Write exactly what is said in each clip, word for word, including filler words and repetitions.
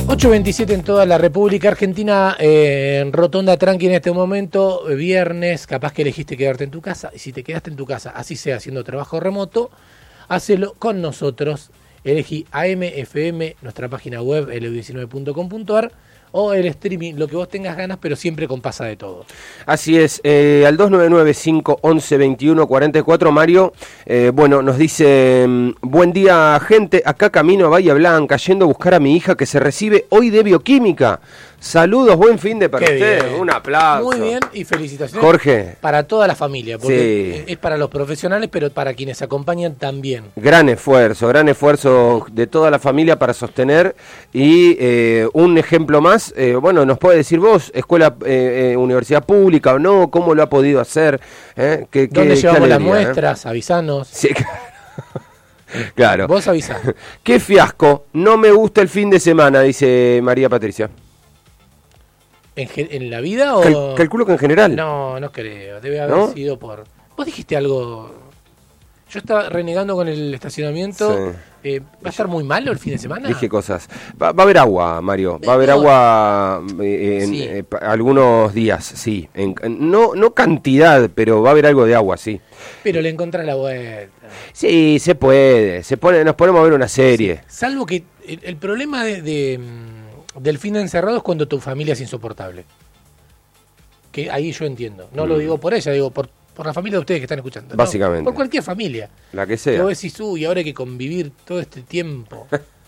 ocho veintisiete en toda la República Argentina, eh, en Rotonda Tranqui en este momento, viernes, capaz que elegiste quedarte en tu casa, y si te quedaste en tu casa, así sea haciendo trabajo remoto, hacelo con nosotros, elegí A M F M, nuestra página web, ele u diecinueve punto com punto a r, o el streaming, lo que vos tengas ganas, pero siempre con Pasa de Todo. Así es, eh, al dos nueve nueve, cinco once, veintiuno cuarenta y cuatro, Mario, eh, bueno, nos dice, buen día gente, acá camino a Bahía Blanca, yendo a buscar a mi hija que se recibe hoy de bioquímica. Saludos, buen fin de para usted, un aplauso. Muy bien y felicitaciones. Jorge. Para toda la familia, porque sí. es para los profesionales, pero para quienes acompañan también. Gran esfuerzo, gran esfuerzo de toda la familia para sostener y eh, un ejemplo más, eh, bueno, nos puede decir vos, escuela, eh, eh, universidad pública o no, cómo lo ha podido hacer. Eh? ¿Qué, ¿Dónde qué, llevamos qué las alegría, muestras? Eh? Avisanos. Sí, claro. Vos avisás. Qué fiasco, no me gusta el fin de semana, dice María Patricia. ¿En, ¿En la vida o...? Cal, calculo que en general. No, no creo. Debe haber ¿No? sido por... Vos dijiste algo... Yo estaba renegando con el estacionamiento. Sí. Eh, ¿Va a estar muy malo el fin de semana? Dije cosas. Va, va a haber agua, Mario. Va a haber no. agua eh, en sí. eh, algunos días, sí. En, en, no, no cantidad, pero va a haber algo de agua, sí. Pero le encontrás la vuelta. Sí, se puede. Se pone, nos ponemos a ver una serie. Sí. Salvo que el, el problema de... de del fin de encerrado es cuando tu familia es insoportable. Que ahí yo entiendo. No mm. lo digo por ella, digo por, por la familia de ustedes que están escuchando. Básicamente. No, por cualquier familia. La que sea. Que vos decís, uy, ahora hay que convivir todo este tiempo.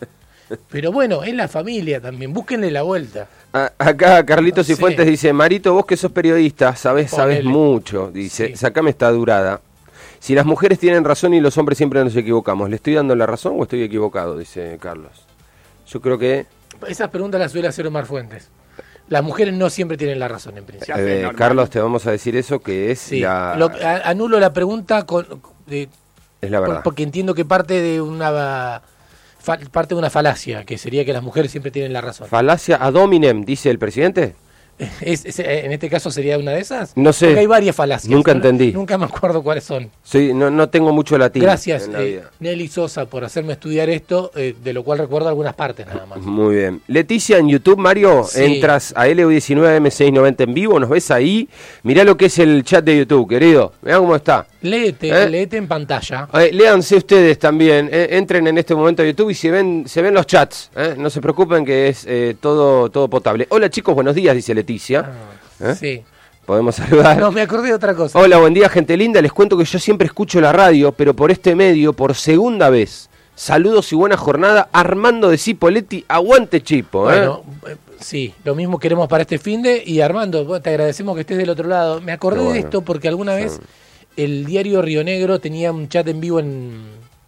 Pero bueno, es la familia también. Búsquenle la vuelta. A, acá Carlitos no y Fuentes sé. dice, Marito, vos que sos periodista, sabés, sabés mucho. Dice, sí. Sacame esta durada. Si las mujeres tienen razón y los hombres siempre nos equivocamos, ¿le estoy dando la razón o estoy equivocado? Dice Carlos. Yo creo que... Esas preguntas las suele hacer Omar Fuentes. Las mujeres no siempre tienen la razón, en principio. Eh, Carlos, te vamos a decir eso, que es sí. la... Lo, a, anulo la pregunta con, de, es la verdad. Por, porque entiendo que parte de una fa, parte de una falacia, que sería que las mujeres siempre tienen la razón. ¿Falacia ad hominem, dice el presidente? ¿Es, es, ¿En este caso sería una de esas? No sé. Porque hay varias falacias. Nunca entendí. Nunca me acuerdo cuáles son. Sí, no, no tengo mucho latín. Gracias, eh, Nelly Sosa, por hacerme estudiar esto, eh, de lo cual recuerdo algunas partes nada más. Muy bien. Leticia, en YouTube, Mario, sí. Entras a ele u diecinueve eme seiscientos noventa en vivo, nos ves ahí. Mirá lo que es el chat de YouTube, querido. Mirá cómo está. Léete, ¿Eh? léete en pantalla. Eh, léanse ustedes también. Eh, entren en este momento a YouTube y se ven, se ven los chats. Eh. No se preocupen que es eh, todo, todo potable. Hola chicos, buenos días, dice Leticia. Ah, ¿Eh? Sí. Podemos saludar. No, me acordé de otra cosa. Hola, buen día, gente linda. Les cuento que yo siempre escucho la radio, pero por este medio, por segunda vez. Saludos y buena jornada. Armando de Cipoletti, aguante Chipo. ¿eh? Bueno, eh, sí, lo mismo queremos para este finde. Y Armando, te agradecemos que estés del otro lado. Me acordé bueno. de esto porque alguna vez sí. el diario Río Negro tenía un chat en vivo en,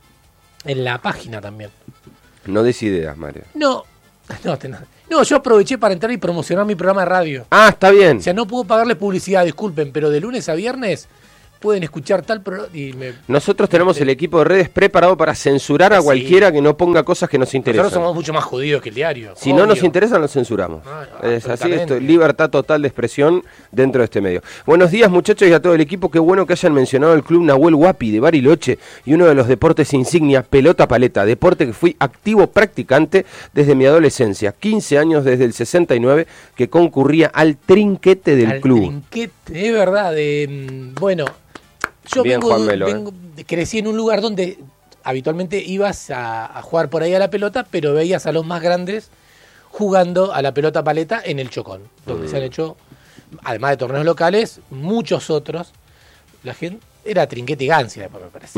en la página también. No des ideas, Mario. No, no, te, no. No, yo aproveché para entrar y promocionar mi programa de radio. Ah, está bien. O sea, no puedo pagarle publicidad, disculpen, pero de lunes a viernes pueden escuchar tal programa. Me... Nosotros tenemos el equipo de redes preparado para censurar a sí. cualquiera que no ponga cosas que nos interesan. Nosotros somos mucho más jodidos que el diario. Si obvio. no nos interesan, los censuramos. Ah, no, es así, esto, libertad total de expresión dentro de este medio. Buenos días, muchachos, y a todo el equipo. Qué bueno que hayan mencionado el Club Nahuel Huapi de Bariloche y uno de los deportes insignia, pelota paleta, deporte que fui activo practicante desde mi adolescencia. quince años desde el sesenta y nueve que concurría al trinquete del al club. Trinquete, es verdad. De, bueno... Yo Bien, vengo, Melo, vengo eh. crecí en un lugar donde habitualmente ibas a, a jugar por ahí a la pelota, pero veías a los más grandes jugando a la pelota paleta en el Chocón, donde mm. se han hecho, además de torneos locales, muchos otros. La gente era Trinquete y Gancia, después me parece.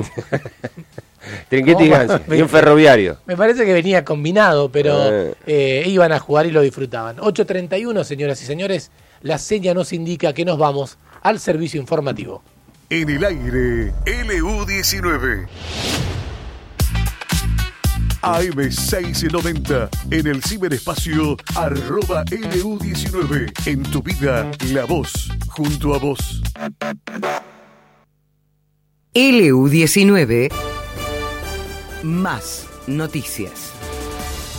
Trinquete y Gancia, y un ferroviario. Me parece que venía combinado, pero eh. Eh, iban a jugar y lo disfrutaban. ocho treinta y uno, señoras y señores, la seña nos indica que nos vamos al servicio informativo. En el aire, ele u diecinueve. A eme seiscientos noventa, en el ciberespacio, arroba ele u diecinueve. En tu vida, la voz, junto a vos. ele u diecinueve, más noticias.